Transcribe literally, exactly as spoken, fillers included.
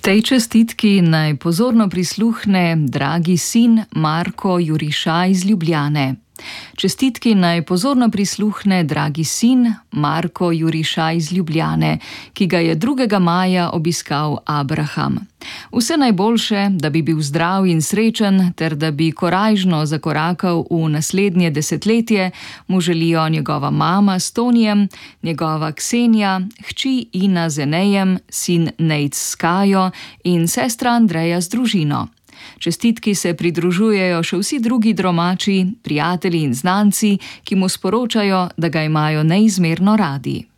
Tej čestitki naj pozorno prisluhne dragi sin Marko Juriša iz Ljubljane. Čestitki naj pozorno prisluhne dragi sin Marko Juriša iz Ljubljane, ki ga je drugega maja obiskal Abraham. Vse najboljše, da bi bil zdrav in srečen, ter da bi korajžno zakorakal v naslednje desetletje, mu želijo njegova mama s Tonijem, njegova Ksenija, hči Ina z Enejem, sin Nejc s Kajo in sestra Andreja z družino. Čestitki se pridružujejo še vsi drugi domači, prijatelji in znanci, ki mu sporočajo, da ga imajo neizmerno radi.